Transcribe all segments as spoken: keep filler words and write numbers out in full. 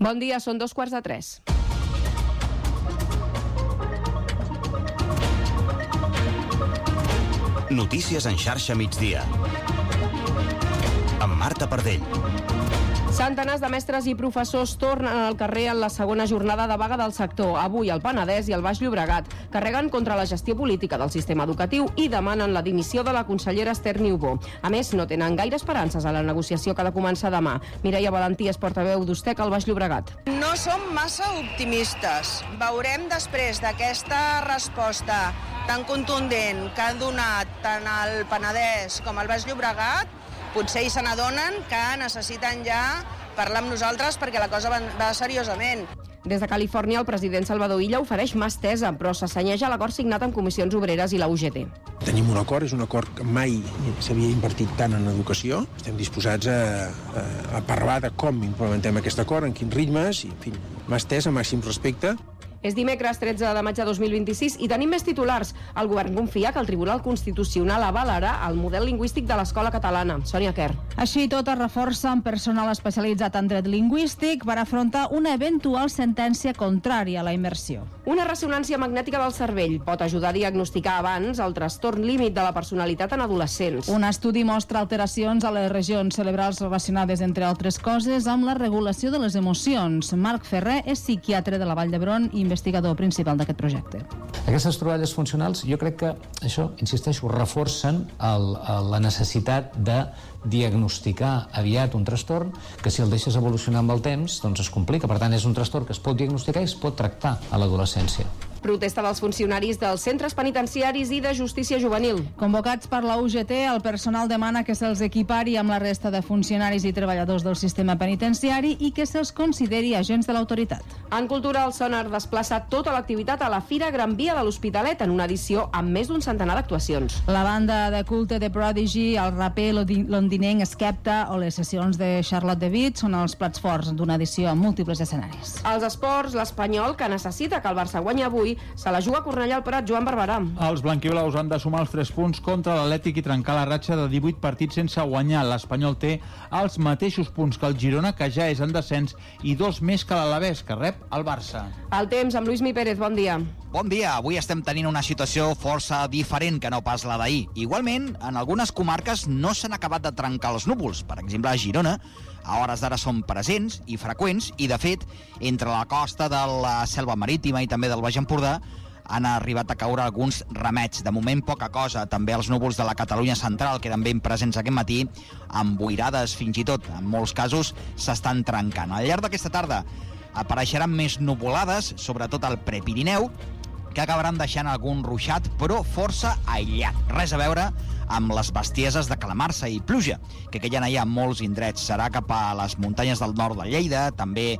Bon dia, són dos quarts de tres. Notícies en xarxa migdia. Amb Marta Pardell. Centenars de mestres i professors tornen al carrer en la segona jornada de vaga del sector. Avui el Penedès i el Baix Llobregat carreguen contra la gestió política del sistema educatiu i demanen la dimissió de la consellera Esther Niubó. A més, no tenen gaire esperances a la negociació que ha de començar demà. Mireia Valentí és portaveu d'Ustec al Baix Llobregat. No som massa optimistes. Veurem després d'aquesta resposta tan contundent que ha donat tant el Penedès com el Baix Llobregat, potser hi se n'adonen que necessiten ja parlar amb nosaltres perquè la cosa va, va seriosament. Des de Califòrnia, el president Salvador Illa ofereix mà estesa, però s'assenyeix a l'acord signat amb Comissions Obreres i la U G T. Tenim un acord, és un acord que mai s'havia invertit tant en educació. Estem disposats a, a, a parlar de com implementem aquest acord, en quins ritmes, i en fi, mà estesa, màxim respecte. És dimecres tretze de maig de dos mil vint-i-sis i tenim més titulars. El govern confia que el Tribunal Constitucional avalarà el model lingüístic de l'escola catalana. Sònia Quer. Així i tot, es reforça amb personal especialitzat en dret lingüístic per afrontar una eventual sentència contrària a la immersió. Una ressonància magnètica del cervell pot ajudar a diagnosticar abans el trastorn límit de la personalitat en adolescents. Un estudi mostra alteracions a les regions cerebrals relacionades, entre altres coses, amb la regulació de les emocions. Marc Ferrer és psiquiatre de la Vall d'Hebron i investigador principal d'aquest projecte. Aquestes troballes funcionals, jo crec que això, insisteixo, reforcen el, la necessitat de diagnosticar aviat un trastorn que, si el deixes evolucionar amb el temps, doncs es complica. Per tant, és un trastorn que es pot diagnosticar i es pot tractar a l'adolescència. Protesta dels funcionaris dels centres penitenciaris i de justícia juvenil. Convocats per la U G T, el personal demana que se'ls equipari amb la resta de funcionaris i treballadors del sistema penitenciari i que se'ls consideri agents de l'autoritat. En cultura, el Sonar desplaça tota l'activitat a la Fira Gran Via de l'Hospitalet en una edició amb més d'un centenar d'actuacions. La banda de culte de Prodigy, el raper londinenc Skepta o les sessions de Charlotte DeWitt són els plats forts d'una edició amb múltiples escenaris. Els esports, l'Espanyol, que necessita que el Barça guanyi avui, se la juga a Cornellà al Prat. Joan Barberà. Els blanquiblaus han de sumar els tres punts contra l'Atlètic i trencar la ratxa de divuit partits sense guanyar. L'Espanyol té els mateixos punts que el Girona, que ja és en descens, i dos més que l'Alavés, que rep el Barça. El temps amb Lluís Mi Pérez, bon dia. Bon dia, avui estem tenint una situació força diferent que no pas la d'ahir. Igualment, en algunes comarques no s'han acabat de trencar els núvols. Per exemple, a Girona, a hores d'ara són presents i freqüents i, de fet, entre la costa de la Selva Marítima i també del Baix Empordà han arribat a caure alguns ramets. De moment, poca cosa. També els núvols de la Catalunya central, que eren ben presents aquest matí, amb boirades fins i tot. En molts casos s'estan trencant. Al llarg d'aquesta tarda apareixeran més nuvolades, sobretot al Prepirineu, que acabaran deixant algun ruixat, però força aïllat. Res a veure amb les bestieses de calamarsa i pluja, que queien allà en molts indrets. Serà cap a les muntanyes del nord de Lleida, també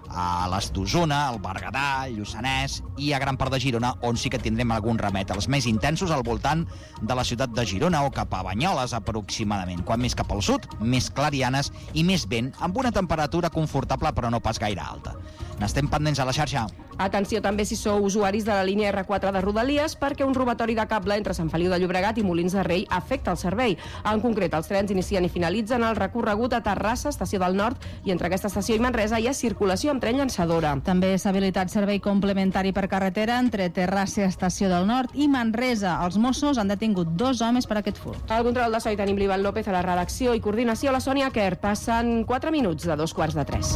a les d'Osona, al Berguedà, al Lluçanès i a gran part de Girona, on sí que tindrem algun remet. Els més intensos al voltant de la ciutat de Girona o cap a Banyoles, aproximadament. Quan més cap al sud, més clarianes i més vent, amb una temperatura confortable però no pas gaire alta. N'estem pendents a la xarxa. Atenció també si sou usuaris de la línia erre quatre de Rodalies, perquè un robatori de cable entre Sant Feliu de Llobregat i Molins de Rei afecta el servei. En concret, els trens inicien i finalitzen el recorregut a Terrassa, estació del Nord, i entre aquesta estació i Manresa hi ha circulació amb tren llançadora. També s'ha habilitat servei complementari per carretera entre Terrassa, estació del Nord, i Manresa. Els Mossos han detingut dos homes per aquest furt. Al control de so hi tenim l'Ivan López, a la redacció i coordinació la Sònia Quer. Passen quatre minuts de dos quarts de tres.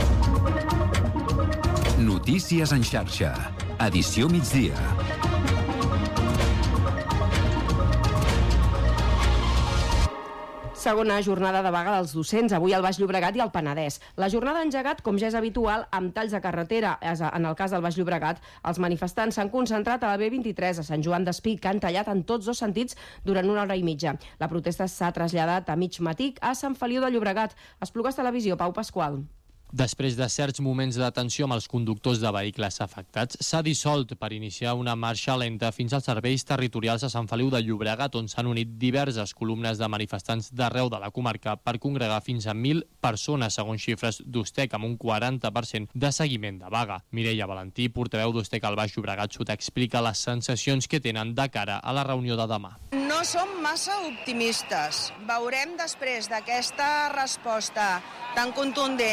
Notícies en xarxa. Edició migdia. Segona jornada de vaga dels docents, avui al Baix Llobregat i al Penedès. La jornada ha engegat, com ja és habitual, amb talls de carretera. En el cas del Baix Llobregat, els manifestants s'han concentrat a la B vint-i-tres, a Sant Joan d'Espí, que han tallat en tots dos sentits durant una hora i mitja. La protesta s'ha traslladat a mig matí a Sant Feliu de Llobregat. Esplugues Televisió, Pau Pasqual. Després de certs moments de tensió amb els conductors de vehicles afectats, s'ha dissolt per iniciar una marxa lenta fins als serveis territorials a Sant Feliu de Llobregat, on s'han unit diverses columnes de manifestants d'arreu de la comarca per congregar fins a mil persones, segons xifres d'Ustec, amb un quaranta per cent de seguiment de vaga. Mireia Valentí, portaveu d'Ustec al Baix Llobregat Sud, explica les sensacions que tenen de cara a la reunió de demà. No som massa optimistes. Veurem després d'aquesta resposta tan contundent que ha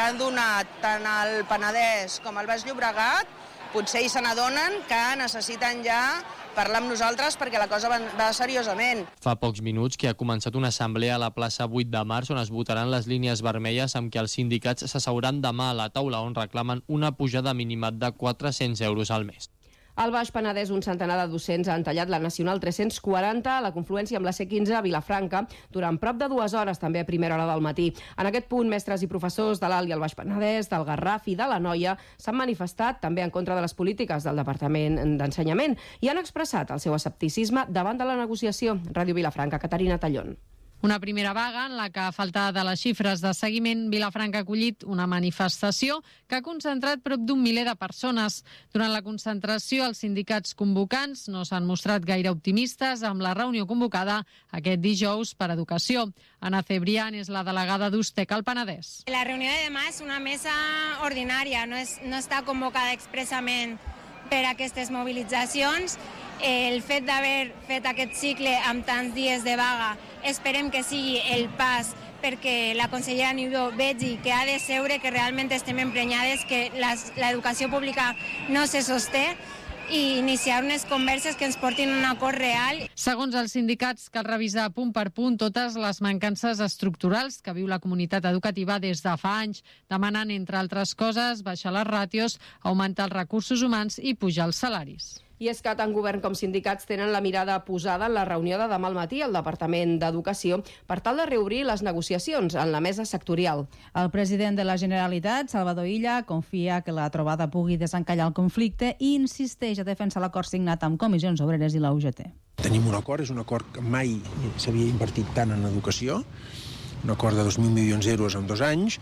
ha donat tant el Penedès com el Baix Llobregat, potser hi se n'adonen que necessiten ja parlar amb nosaltres perquè la cosa va, va seriosament. Fa pocs minuts que ha començat una assemblea a la plaça vuit de març on es votaran les línies vermelles amb què els sindicats s'asseuran demà a la taula on reclamen una pujada mínima de quatre-cents euros al mes. Al Baix Penedès, un centenar de docents han tallat la Nacional tres-cents quaranta a la confluència amb la C quinze a Vilafranca durant prop de dues hores, també a primera hora del matí. En aquest punt, mestres i professors de l'Alt i el Baix Penedès, del Garraf i de l'Anoia s'han manifestat també en contra de les polítiques del Departament d'Ensenyament i han expressat el seu escepticisme davant de la negociació. Ràdio Vilafranca, Caterina Tallón. Una primera vaga en la que, a falta de les xifres de seguiment, Vilafranca ha acollit una manifestació que ha concentrat prop d'un miler de persones. Durant la concentració, els sindicats convocants no s'han mostrat gaire optimistes amb la reunió convocada aquest dijous per Educació. Ana Cebrián és la delegada d'Ustec al Penedès. La reunió de demà és una mesa ordinària, no, és, no està convocada expressament per aquestes mobilitzacions. El fet d'haver fet aquest cicle amb tants dies de vaga esperem que sigui el pas perquè la consellera Niubó vegi que ha de seure, que realment estem emprenyades, que l'educació pública no se sosté i iniciar unes converses que ens portin a un acord real. Segons els sindicats, cal revisar punt per punt totes les mancances estructurals que viu la comunitat educativa des de fa anys, demanant, entre altres coses, baixar les ràtios, augmentar els recursos humans i pujar els salaris. I és que tant govern com sindicats tenen la mirada posada en la reunió de demà al matí al Departament d'Educació per tal de reobrir les negociacions en la mesa sectorial. El president de la Generalitat, Salvador Illa, confia que la trobada pugui desencallar el conflicte i insisteix a defensar l'acord signat amb Comissions Obreres i la U G T. Tenim un acord, és un acord que mai s'havia invertit tant en educació, un acord de dos mil milions d'euros en dos anys,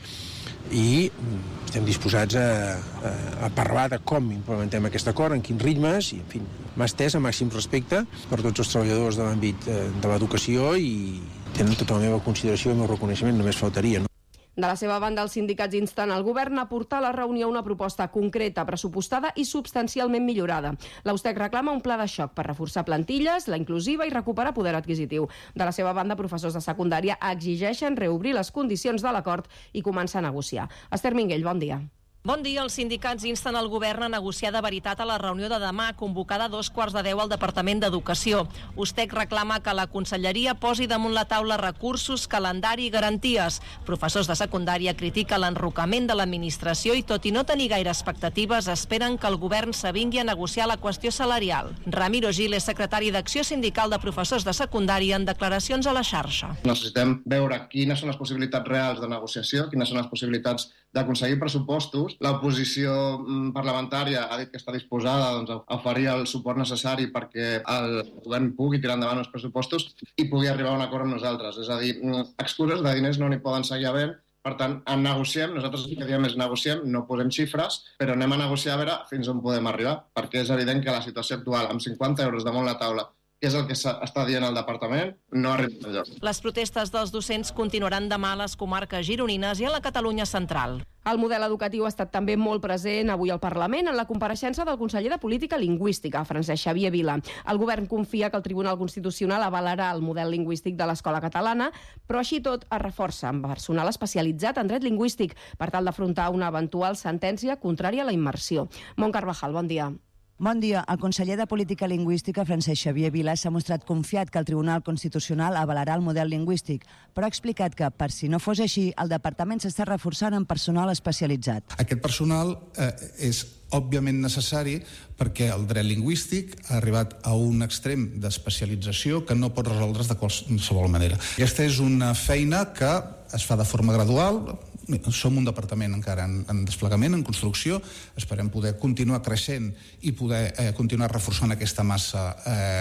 i estem disposats a, a, a parlar de com implementem aquest acord, en quins ritmes, i en fi, m'ha estès a màxim respecte per tots els treballadors de l'àmbit de l'educació i tenen tota la meva consideració i el meu reconeixement, només faltaria, no? De la seva banda, els sindicats insten el govern a portar a la reunió una proposta concreta, pressupostada i substancialment millorada. L'Ustec reclama un pla de xoc per reforçar plantilles, la inclusiva i recuperar poder adquisitiu. De la seva banda, professors de secundària exigeixen reobrir les condicions de l'acord i començar a negociar. Esther Minguell, bon dia. Bon dia. Els sindicats insten el govern a negociar de veritat a la reunió de demà, convocada a dos quarts de deu al Departament d'Educació. Ustec reclama que la Conselleria posi damunt la taula recursos, calendari i garanties. Professors de secundària critiquen l'enrocament de l'administració i, tot i no tenir gaire expectatives, esperen que el govern s'avingui a negociar la qüestió salarial. Ramiro Gil és secretari d'Acció Sindical de Professors de Secundària en declaracions a la xarxa. Necessitem veure quines són les possibilitats reals de negociació, quines són les possibilitats d'aconseguir pressupostos. L'oposició parlamentària ha dit que està disposada doncs, a oferir el suport necessari perquè el govern pugui tirar endavant els pressupostos i pugui arribar a un acord amb nosaltres. És a dir, excuses de diners no n'hi poden seguir havent. Per tant, en negociem, nosaltres el que diem és negociem, no posem xifres, però anem a negociar a veure fins on podem arribar, perquè és evident que la situació actual, amb cinquanta euros damunt la taula, que és el que està dient el departament, no arriba enlloc. Les protestes dels docents continuaran demà a les comarques gironines i a la Catalunya central. El model educatiu ha estat també molt present avui al Parlament en la compareixença del conseller de Política Lingüística, Francesc Xavier Vila. El govern confia que el Tribunal Constitucional avalarà el model lingüístic de l'escola catalana, però així tot es reforça amb personal especialitzat en dret lingüístic per tal d'afrontar una eventual sentència contrària a la immersió. Mont Carvajal, bon dia. Bon dia. El conseller de Política Lingüística, Francesc Xavier Vila, s'ha mostrat confiat que el Tribunal Constitucional avalarà el model lingüístic, però ha explicat que, per si no fos així, el departament s'està reforçant amb personal especialitzat. Aquest personal eh, és òbviament necessari perquè el dret lingüístic ha arribat a un extrem d'especialització que no pot resoldre's de qualsevol manera. Aquesta és una feina que es fa de forma gradual. Som un departament encara en, en desplegament, en construcció. Esperem poder continuar creixent i poder eh, continuar reforçant aquesta massa eh,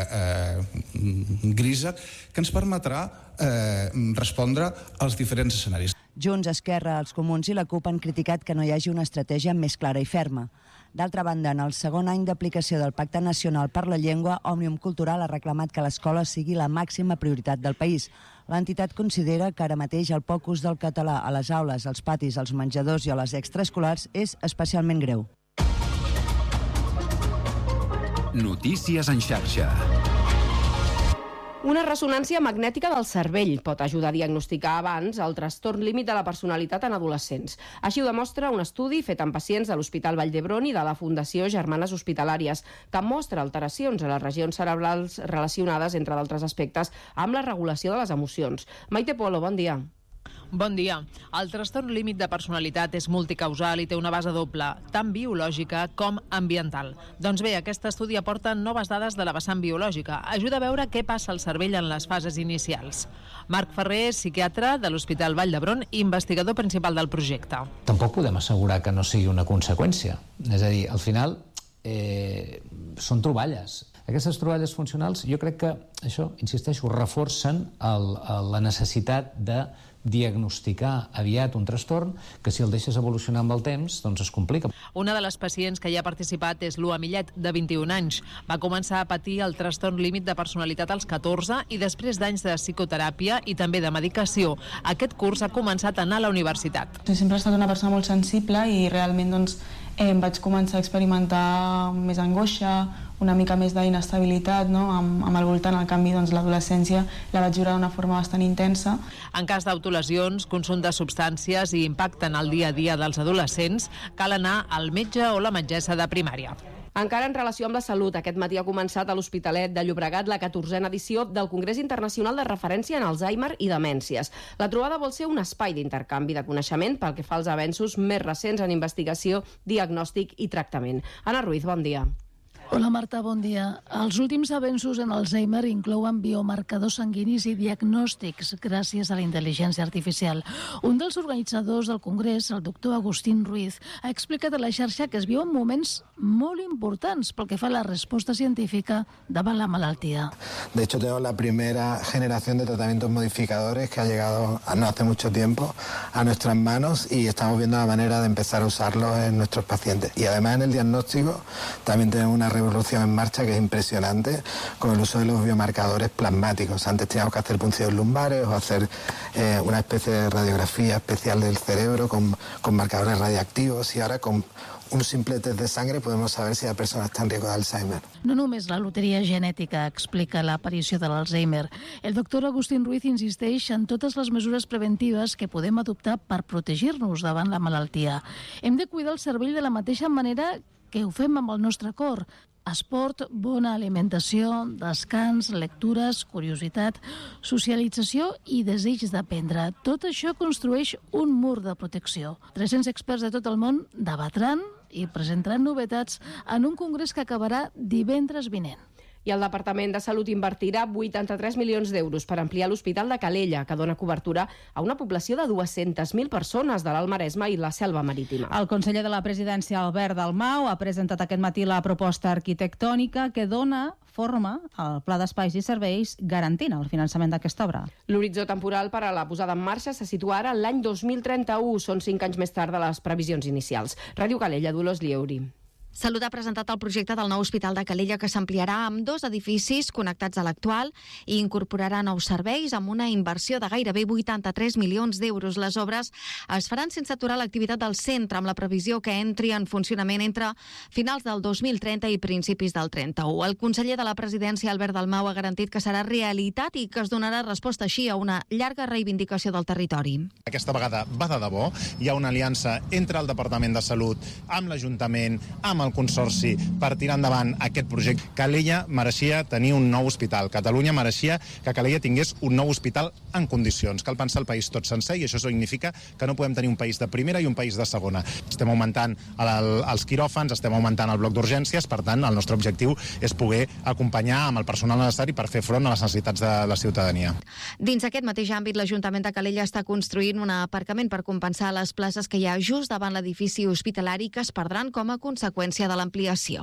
eh, grisa que ens permetrà eh, respondre als diferents escenaris. Junts, Esquerra, els Comuns i la CUP han criticat que no hi hagi una estratègia més clara i ferma. D'altra banda, en el segon any d'aplicació del Pacte Nacional per la Llengua, Òmnium Cultural ha reclamat que l'escola sigui la màxima prioritat del país. L'entitat considera que ara mateix el poc ús del català a les aules, als patis, als menjadors i a les extraescolars és especialment greu. Notícies en xarxa. Una ressonància magnètica del cervell pot ajudar a diagnosticar abans el trastorn límit de la personalitat en adolescents. Així ho demostra un estudi fet amb pacients de l'Hospital Vall d'Hebron i de la Fundació Germanes Hospitalàries, que mostra alteracions a les regions cerebrals relacionades, entre d'altres aspectes, amb la regulació de les emocions. Maite Polo, bon dia. Bon dia. El trastorn límit de personalitat és multicausal i té una base doble, tant biològica com ambiental. Doncs bé, aquest estudi aporta noves dades de la vessant biològica. Ajuda a veure què passa al cervell en les fases inicials. Marc Ferrer és psiquiatre de l'Hospital Vall d'Hebron i investigador principal del projecte. Tampoc podem assegurar que no sigui una conseqüència. És a dir, al final eh, són troballes. Aquestes troballes funcionals jo crec que, això, insisteixo, reforcen el, el, la necessitat de diagnosticar aviat un trastorn que si el deixes evolucionar amb el temps, doncs es complica. Una de les pacients que hi ha participat és Lua Millet, de vint-i-un anys. Va començar a patir el trastorn límit de personalitat als catorze i després d'anys de psicoteràpia i també de medicació. Aquest curs ha començat a anar a la universitat. Sempre he estat una persona molt sensible i realment doncs, eh, vaig començar a experimentar més angoixa, una mica més d'inestabilitat, no? amb, amb el voltant. Al canvi, doncs, l'adolescència la vaig viure d'una forma bastant intensa. En cas d'autolesions, consum de substàncies i impacte en el dia a dia dels adolescents, cal anar al metge o la metgessa de primària. Encara en relació amb la salut, aquest matí ha començat a l'Hospitalet de Llobregat la catorzena edició del Congrés Internacional de Referència en Alzheimer i Demències. La trobada vol ser un espai d'intercanvi de coneixement pel que fa als avenços més recents en investigació, diagnòstic i tractament. Anna Ruiz, bon dia. Hola Marta, bon dia. Els últims avenços en Alzheimer inclouen biomarcadors sanguinis i diagnòstics gràcies a la intel·ligència artificial. Un dels organitzadors del Congrés, el doctor Agustín Ruiz, ha explicat a la xarxa que es viuen moments molt importants pel que fa a la resposta científica davant la malaltia. De hecho, tenemos la primera generación de tratamientos modificadores que ha llegado no hace mucho tiempo a nuestras manos y estamos viendo la manera de empezar a usarlos en nuestros pacientes. Y además en el diagnóstico también tenemos una revolución en marcha que es impresionante con el uso de los biomarcadores plasmáticos. Antes teníamos que hacer punciones lumbares o hacer eh, una especie de radiografía especial del cerebro con, con marcadores radiactivos y ahora con un simple test de sangre podemos saber si la persona está en riesgo de Alzheimer. No només la loteria genètica explica l'aparició de l'Alzheimer. El doctor Agustín Ruiz insisteix en totes les mesures preventives que podem adoptar per protegir-nos davant la malaltia. Hem de cuidar el cervell de la mateixa manera que ho fem amb el nostre cor. Esport, bona alimentació, descans, lectures, curiositat, socialització i desig d'aprendre. Tot això construeix un mur de protecció. tres-cents experts de tot el món debatran i presentaran novetats en un congrés que acabarà divendres vinent. I el Departament de Salut invertirà vuitanta-tres milions d'euros per ampliar l'Hospital de Calella, que dona cobertura a una població de dues-centes mil persones de l'Alt Maresme i la Selva Marítima. El conseller de la Presidència, Albert Dalmau, ha presentat aquest matí la proposta arquitectònica que dona forma al Pla d'Espais i Serveis garantint el finançament d'aquesta obra. L'horitzó temporal per a la posada en marxa se situa ara l'any dos mil trenta-u, són cinc anys més tard de les previsions inicials. Ràdio Calella, Dolors Lieuri. Salut ha presentat el projecte del nou Hospital de Calella que s'ampliarà amb dos edificis connectats a l'actual i incorporarà nous serveis amb una inversió de gairebé vuitanta-tres milions d'euros. Les obres es faran sense aturar l'activitat del centre amb la previsió que entri en funcionament entre finals del dos mil trenta i principis del trenta-u. El conseller de la Presidència, Albert Dalmau, ha garantit que serà realitat i que es donarà resposta així a una llarga reivindicació del territori. Aquesta vegada va de debò. Hi ha una aliança entre el Departament de Salut, amb l'Ajuntament, amb el Consorci per tirar endavant aquest projecte. Calella mereixia tenir un nou hospital. Catalunya mereixia que Calella tingués un nou hospital en condicions. Cal pensar el país tot sencer i això significa que no podem tenir un país de primera i un país de segona. Estem augmentant el, els quiròfans, estem augmentant el bloc d'urgències, per tant, el nostre objectiu és poder acompanyar amb el personal necessari per fer front a les necessitats de la ciutadania. Dins aquest mateix àmbit, l'Ajuntament de Calella està construint un aparcament per compensar les places que hi ha just davant l'edifici hospitalari que es perdran com a conseqüència de l'ampliació.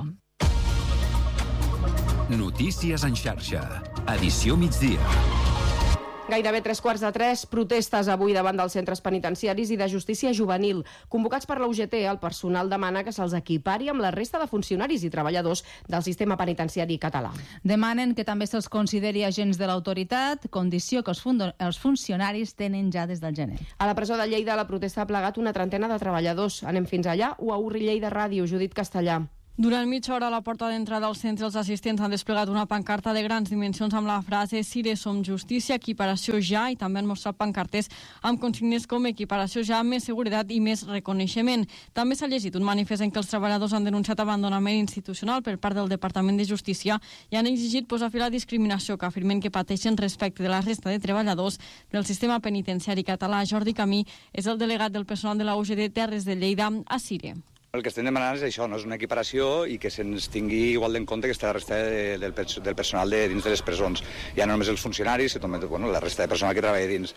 Notícies en xarxa. Edició migdia. Gairebé tres quarts de tres, protestes avui davant dels centres penitenciaris i de justícia juvenil. Convocats per la U G T, el personal demana que se'ls equipari amb la resta de funcionaris i treballadors del sistema penitenciari català. Demanen que també se'ls consideri agents de l'autoritat, condició que els, els funcionaris tenen ja des del gener. A la presó de Lleida la protesta ha plegat una trentena de treballadors. Anem fins allà o a Urri Lleida Ràdio, Judit Castellà. Durant mitja hora a la porta d'entrada al centre els assistents han desplegat una pancarta de grans dimensions amb la frase Cire som justícia, equiparació ja, i també han mostrat pancartes amb consignes com equiparació ja, més seguretat i més reconeixement. També s'ha llegit un manifest en què els treballadors han denunciat abandonament institucional per part del Departament de Justícia i han exigit posar fi a la discriminació que afirmen que pateixen respecte de la resta de treballadors del sistema penitenciari català. Jordi Camí és el delegat del personal de la U G D Terres de Lleida a Cire. El que estem demanant és això, no? És una equiparació i que se'ns tingui igual en compte que està la resta de, del, del personal de dins de les presons. Ja no només els funcionaris, sinó també bueno, la resta de personal que treballa dins.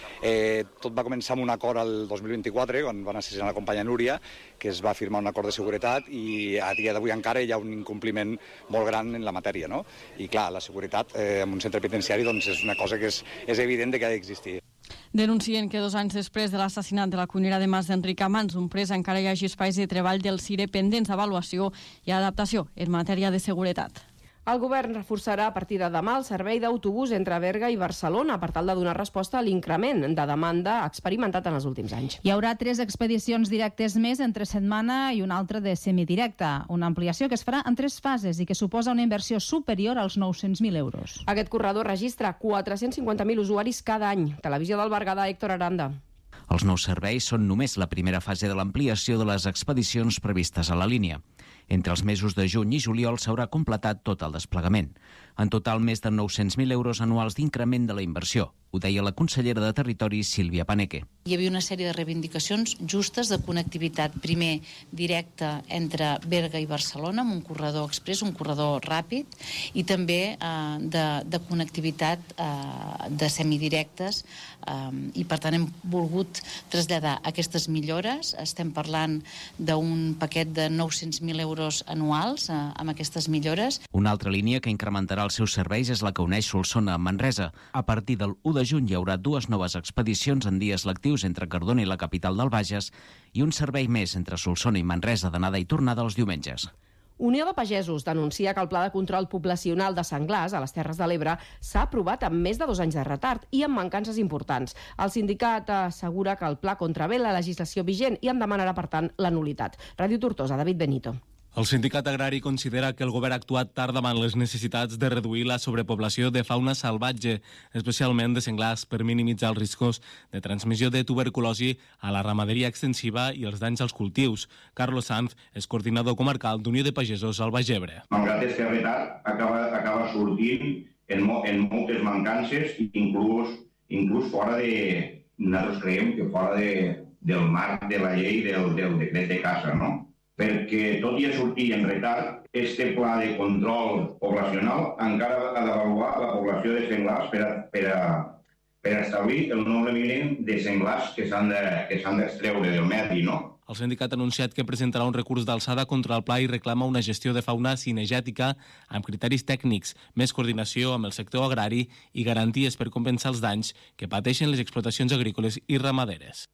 Eh, tot va començar amb un acord el dos mil vint-i-quatre, quan van assassinar la companya Núria, que es va firmar un acord de seguretat i a dia d'avui encara hi ha un incompliment molt gran en la matèria, no? I clar, la seguretat eh, en un centre penitenciari doncs, és una cosa que és, és evident que ha d'existir. Denuncien que dos anys després de l'assassinat de la cuinera de Mas d'Enric Amans, un pres, encara hi hagi espais de treball del Cire pendents d'avaluació i adaptació en matèria de seguretat. El govern reforçarà a partir de demà el servei d'autobús entre Berga i Barcelona per tal de donar resposta a l'increment de demanda experimentat en els últims anys. Hi haurà tres expedicions directes més entre setmana i una altra de semidirecta, una ampliació que es farà en tres fases i que suposa una inversió superior als nou-cents mil euros. Aquest corredor registra quatre-cents cinquanta mil usuaris cada any. Televisió del Berguedà, Héctor Aranda. Els nous serveis són només la primera fase de l'ampliació de les expedicions previstes a la línia. Entre els mesos de juny i juliol s'haurà completat tot el desplegament. En total, més de nou-cents mil euros anuals d'increment de la inversió. Ho deia la consellera de Territori, Sílvia Paneque. Hi havia una sèrie de reivindicacions justes de connectivitat, primer directa entre Berga i Barcelona, amb un corredor express, un corredor ràpid, i també eh, de, de connectivitat eh, de semidirectes, eh, i per tant hem volgut traslladar aquestes millores. Estem parlant d'un paquet de nou-cents mil euros anuals eh, amb aquestes millores. Una altra línia que incrementarà els seus serveis és la que uneix Solsona amb Manresa. A partir del u de juny hi haurà dues noves expedicions en dies lectius entre Cardona i la capital del Bages i un servei més entre Solsona i Manresa d'anada i tornada els diumenges. Unió de Pagesos denuncia que el pla de control poblacional de senglars a les Terres de l'Ebre s'ha aprovat amb més de dos anys de retard i amb mancances importants. El sindicat assegura que el pla contravé la legislació vigent i en demanarà, per tant, la nul·litat. Ràdio Tortosa, David Benito. El sindicat agrari considera que el govern ha actuat tard davant les necessitats de reduir la sobrepoblació de fauna salvatge, especialment de senglars, per minimitzar els riscos de transmissió de tuberculosi a la ramaderia extensiva i els danys als cultius. Carlos Sanz és coordinador comarcal d'Unió de Pagesos al Baix Ebre. Malgrat aquest retard, acaba, acaba sortint en, mo, en moltes mancances, inclús, inclús fora de... Nosaltres creiem que fora de, del marc de la llei del, del decret de caça, no? Perquè tot i a sortir en retard, este pla de control poblacional encara ha d'avaluar la població de senglars per a, per a, per a establir el nombre mínim de senglars que s'han de, que s'han d'extreure del medi, no? El sindicat ha anunciat que presentarà un recurs d'alçada contra el pla i reclama una gestió de fauna cinegètica amb criteris tècnics, més coordinació amb el sector agrari i garanties per compensar els danys que pateixen les explotacions agrícoles i ramaderes.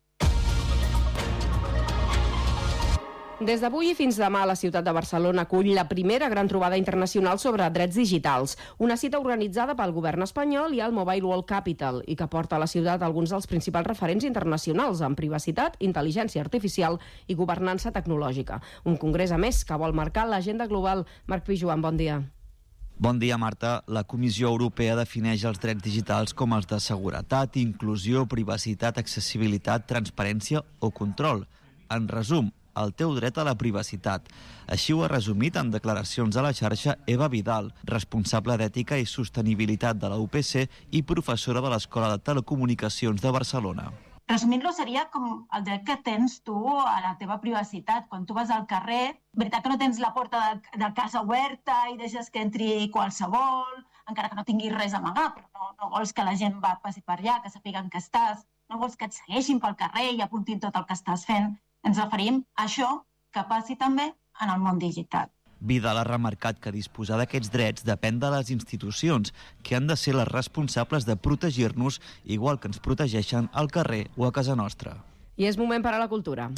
Des d'avui i fins demà la ciutat de Barcelona acull la primera gran trobada internacional sobre drets digitals, una cita organitzada pel govern espanyol i el Mobile World Capital i que porta a la ciutat alguns dels principals referents internacionals en privacitat, intel·ligència artificial i governança tecnològica. Un congrés, a més, que vol marcar l'agenda global. Marc Pijuan, bon dia. Bon dia, Marta. La Comissió Europea defineix els drets digitals com els de seguretat, inclusió, privacitat, accessibilitat, transparència o control. En resum, el teu dret a la privacitat. Així ho ha resumit en declaracions a la xarxa Eva Vidal, responsable d'Ètica i Sostenibilitat de la U P C i professora de l'Escola de Telecomunicacions de Barcelona. Resumint-lo seria com el dret que tens tu a la teva privacitat. Quan tu vas al carrer, veritat que no tens la porta de, de casa oberta i deixes que entri qualsevol, encara que no tinguis res a amagar, però no, no vols que la gent va passi per allà, que sàpiguen que estàs, no vols que et segueixin pel carrer i apuntin tot el que estàs fent. Ens referim a això que passi també en el món digital. Vidal ha remarcat que disposar d'aquests drets depèn de les institucions, que han de ser les responsables de protegir-nos, igual que ens protegeixen al carrer o a casa nostra. I és moment per a la cultura.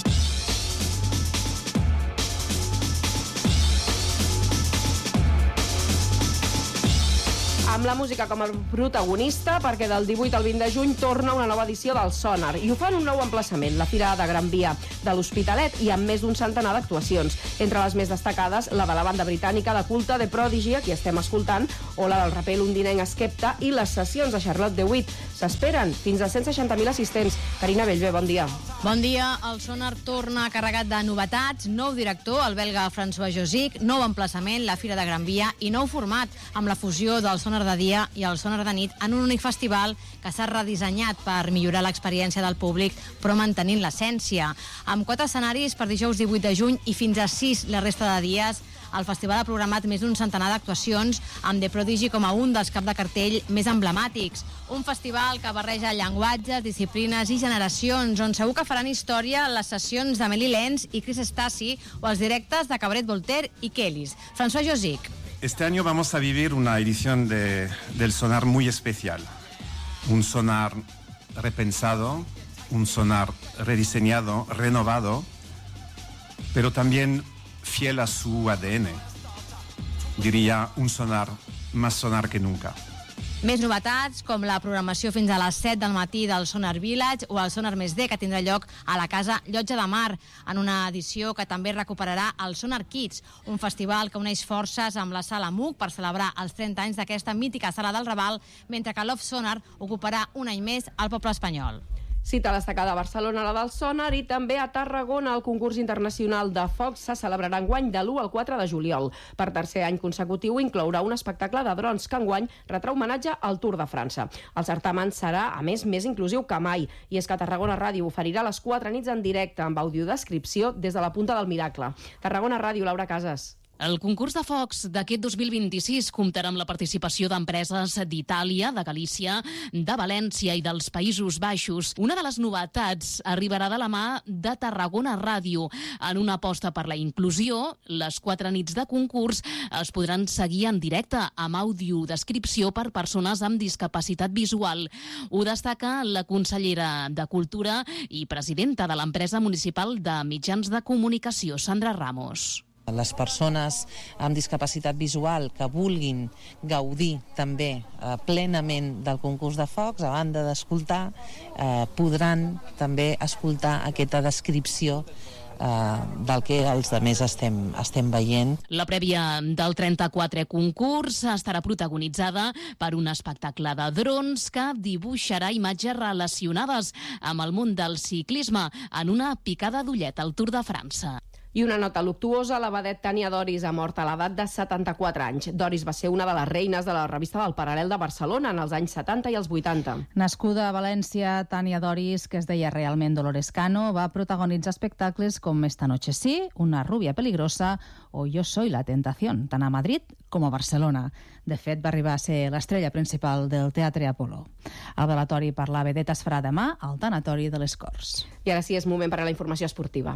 amb la música com a protagonista, perquè del divuit al vint de juny torna una nova edició del Sonar, i ho fan un nou emplaçament, la Fira de Gran Via de l'Hospitalet, i amb més d'un centenar d'actuacions. Entre les més destacades, la de la banda britànica de culte The Prodigy, a qui estem escoltant, o la del raper londinenc Skepta, i les sessions de Charlotte de Witt. S'esperen fins a cent seixanta mil assistents. Carina Bellver, bon dia. Bon dia. El Sonar torna carregat de novetats, nou director, el belga François Josic, nou emplaçament, la Fira de Gran Via, i nou format, amb la fusió del Sonar de dia i el Sonar de nit en un únic festival que s'ha redissenyat per millorar l'experiència del públic, però mantenint l'essència. Amb quatre escenaris per dijous divuit de juny i fins a sis la resta de dies, el festival ha programat més d'un centenar d'actuacions amb The Prodigy com a un dels cap de cartell més emblemàtics. Un festival que barreja llenguatges, disciplines i generacions, on segur que faran història les sessions d'Amélie Lenz i Chris Stasi o els directes de Cabaret Voltaire i Kellys. François Josic. Este año vamos a vivir una edición de, del Sonar muy especial. Un Sonar repensado, un Sonar rediseñado, renovado, pero también fiel a su A D N. Diría un Sonar más Sonar que nunca. Més novetats, com la programació fins a les set del matí del Sonar Village o el Sonar Més D, que tindrà lloc a la Casa Llotja de Mar, en una edició que també recuperarà el Sonar Kids, un festival que uneix forces amb la Sala M U C per celebrar els trenta anys d'aquesta mítica sala del Raval, mentre que Love Sonar ocuparà un any més al poble espanyol. Cita destacada a Barcelona, la del Sonar, i també a Tarragona el concurs internacional de focs se celebrarà enguany de l'u al quatre de juliol. Per tercer any consecutiu inclourà un espectacle de drons que enguany retrà homenatge al Tour de França. El certamen serà, a més, més inclusiu que mai, i és que Tarragona Ràdio oferirà les quatre nits en directe amb audiodescripció des de la Punta del Miracle. Tarragona Ràdio, Laura Casas. El concurs de focs d'aquest dos mil vint-i-sis comptarà amb la participació d'empreses d'Itàlia, de Galícia, de València i dels Països Baixos. Una de les novetats arribarà de la mà de Tarragona Ràdio. En una aposta per la inclusió, les quatre nits de concurs es podran seguir en directe amb audiodescripció per persones amb discapacitat visual. Ho destaca la consellera de Cultura i presidenta de l'empresa municipal de mitjans de comunicació, Sandra Ramos. Les persones amb discapacitat visual que vulguin gaudir també eh, plenament del concurs de focs, a banda d'escoltar, eh, podran també escoltar aquesta descripció eh, del que els altres estem, estem veient. La prèvia del trenta-quatrè concurs estarà protagonitzada per un espectacle de drons que dibuixarà imatges relacionades amb el món del ciclisme en una picada d'ullet al Tour de França. I una nota luctuosa, la vedet Tània Doris ha mort a l'edat de setanta-quatre anys. Doris va ser una de les reines de la revista del Paral·lel de Barcelona en els anys setanta i els vuitanta. Nascuda a València, Tània Doris, que es deia realment Dolores Cano, va protagonitzar espectacles com Esta noche sí, Una rubia peligrosa o Yo soy la tentación, tant a Madrid com a Barcelona. De fet, va arribar a ser l'estrella principal del Teatre Apolo. El velatori per la vedeta es farà demà al Tanatori de les Corts. I ara sí, és moment per a la informació esportiva,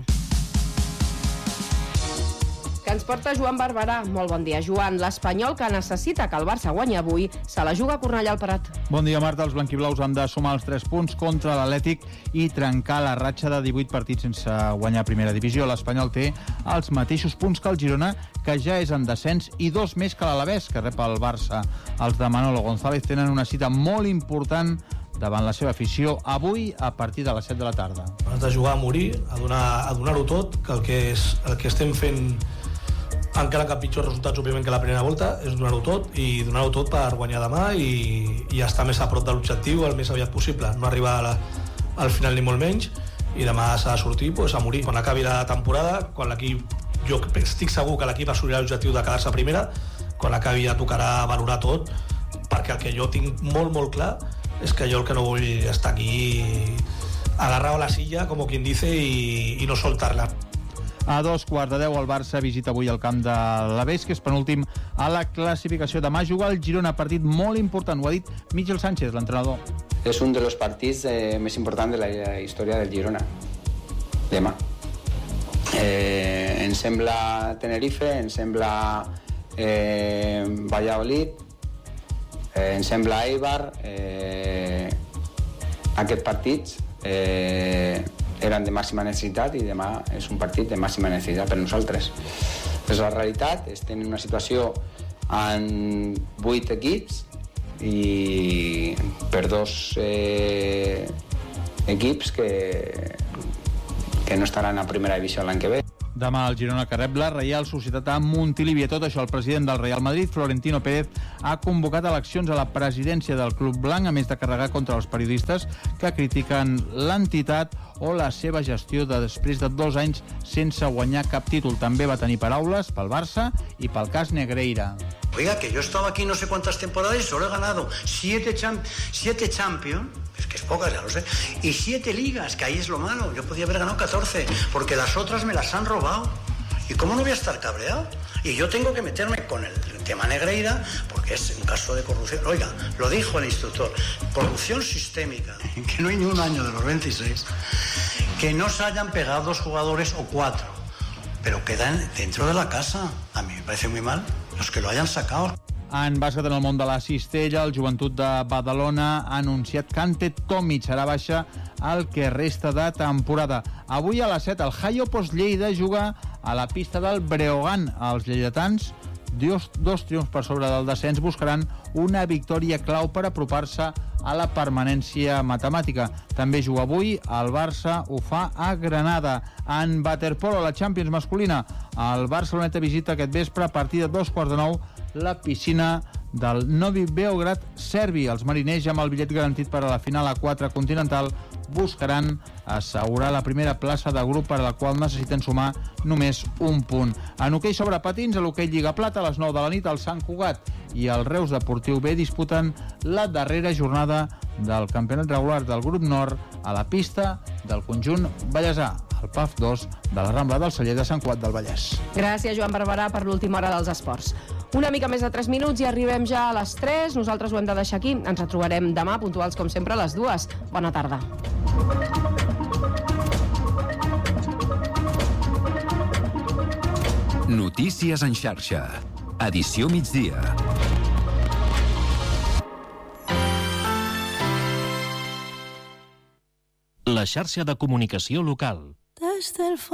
que ens porta Joan Barberà. Molt bon dia, Joan. L'Espanyol, que necessita que el Barça guanyi avui, se la juga a Cornellà al Prat. Bon dia, Marta. Els blanquiblaus han de sumar els tres punts contra l'Atlètic i trencar la ratxa de divuit partits sense guanyar primera divisió. L'Espanyol té els mateixos punts que el Girona, que ja és en descens, i dos més que l'Alavés, que rep el Barça. Els de Manolo González tenen una cita molt important davant la seva afició avui a partir de les set de la tarda. Has de jugar a morir, a donar, a donar-ho tot, que el que, és, el que estem fent, encara que pitjors resultats, òbviament, que la primera volta, és donar-ho tot, i donar-ho tot per guanyar demà i, i estar més a prop de l'objectiu el més aviat possible. No arribar a la, al final ni molt menys, i demà s'ha de sortir pues, a morir. Quan acabi la temporada, quan l'equip, jo estic segur que l'equip assolirà l'objectiu de quedar-se a primera, quan acabi ja tocarà valorar tot, perquè el que jo tinc molt, molt clar és que jo el que no vull estar aquí agarrado a la silla, como quien dice, y, y no soltarla. A dos quarts de deu el Barça visita avui el camp de l'Alavés, que és penúltim a la classificació. Demà juga el Girona, partit molt important, ho ha dit Michel Sánchez, l'entrenador. És un dels partits eh, més importants de la història del Girona, demà. Eh, em sembla Tenerife, em sembla eh, Valladolid, eh, em sembla Eibar. Eh, aquests partits eh, eren de màxima necessitat i demà és un partit de màxima necessitat per nosaltres. És la realitat, estem en una situació amb vuit equips i per dos eh, equips que, que no estaran a primera divisió l'any que ve. Demà el Girona que rep la Reial Societat a Montilivi. Tot això, el president del Real Madrid, Florentino Pérez, ha convocat eleccions a la presidència del Club Blanc, a més de carregar contra els periodistes que critiquen l'entitat o la seva gestió de després de dos anys sense guanyar cap títol. També va tenir paraules pel Barça i pel cas Negreira. Oiga, que yo he estado aquí no sé cuántas temporadas y solo he ganado siete, champ siete Champions, es que es pocas, ya lo sé, y siete ligas, que ahí es lo malo. Yo podía haber ganado catorce, porque las otras me las han robado. ¿Y cómo no voy a estar cabreado? Y yo tengo que meterme con el tema Negreira, porque es un caso de corrupción. Oiga, lo dijo el instructor, corrupción sistémica, que no hay ni un año de los veintiséis, que no se hayan pegado dos jugadores o cuatro, pero quedan dentro de la casa. A mí me parece muy mal los que lo hayan sacado. En bàsquet, en el món de la cistella, el Joventut de Badalona ha anunciat que Ante Tomic serà baixa el que resta de temporada. Avui a les set, el Jaiopos Lleida juga a la pista del Breogán. Els lleidatans, dos, dos triomfs per sobre del descens, buscaran una victòria clau per apropar-se a la permanència matemàtica. També juga avui, el Barça ho fa a Granada. En waterpolo, la Champions masculina, el Barceloneta visita aquest vespre a partir de dos quarts de nou la piscina del Novi Beograd serbi. Els mariners, ja amb el bitllet garantit per a la final a quatre continental, buscaran assegurar la primera plaça de grup, per a la qual necessiten sumar només un punt. En hoquei sobre patins, a l'hoquei Lliga Plata, a les nou de la nit, el Sant Cugat i el Reus Deportiu B disputen la darrera jornada del campionat regular del grup nord a la pista del conjunt vallesà, el P A F dos de la Rambla del Celler de Sant Cugat del Vallès. Gràcies, Joan Barberà, per l'última hora dels esports. Una mica més de tres minuts i arribem ja a les tres. Nosaltres ho hem de deixar aquí. Ens retrobarem demà, puntuals com sempre, a les dues. Bona tarda. Notícies en xarxa. Edició migdia. La xarxa de comunicació local. Desde el